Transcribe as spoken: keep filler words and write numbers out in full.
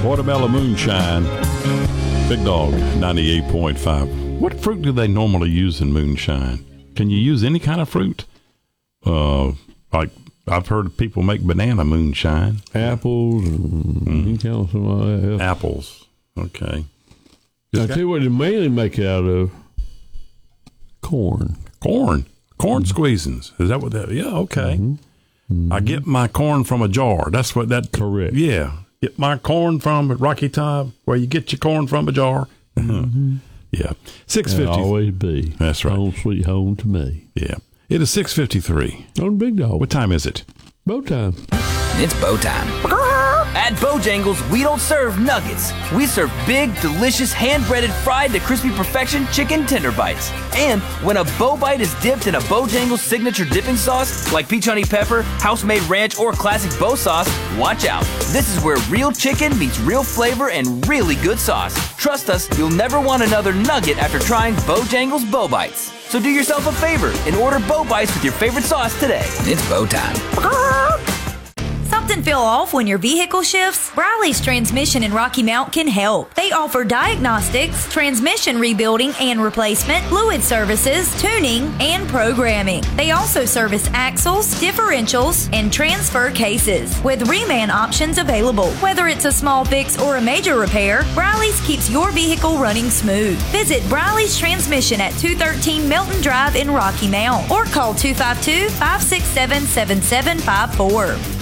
Watermelon moonshine. Big Dog, ninety-eight point five. What fruit do they normally use in moonshine? Can you use any kind of fruit? Uh, like I've heard people make banana moonshine. Apples and mm. you can count some of that else. Apples. Okay. I tell you what they mainly make it out of. Corn. Corn. Corn mm-hmm. squeezins. Is that what that? Yeah. Okay. Mm-hmm. Mm-hmm. I get my corn from a jar. That's what that. Correct. Yeah. Get my corn from Rocky Top, where you get your corn from a jar. Mm-hmm. Yeah. six fifty. Always be. That's right. Home sweet home to me. Yeah. It is six fifty-three. On Big Dog. What time is it? Bow time. It's bow time. At Bojangles, we don't serve nuggets. We serve big, delicious, hand-breaded, fried to crispy perfection chicken tender bites. And when a bow bite is dipped in a Bojangles signature dipping sauce, like peach honey pepper, house-made ranch, or classic bow sauce, watch out. This is where real chicken meets real flavor and really good sauce. Trust us, you'll never want another nugget after trying Bojangles Bow Bites. So do yourself a favor and order Bow Bites with your favorite sauce today. It's bow time. Something fell off when your vehicle shifts? Briley's Transmission in Rocky Mount can help. They offer diagnostics, transmission rebuilding and replacement, fluid services, tuning, and programming. They also service axles, differentials, and transfer cases, with reman options available. Whether it's a small fix or a major repair, Briley's keeps your vehicle running smooth. Visit Briley's Transmission at two thirteen Milton Drive in Rocky Mount or call two five two, five six seven, seven seven five four.